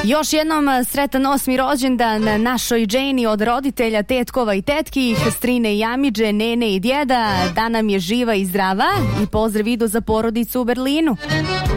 Još jednom sretan 8. rođendan našoj Džejni od roditelja, tetkova i tetki, strine i amidže, nene i djeda, da nam je živa i zdrava i pozdrav idu za porodicu u Berlinu.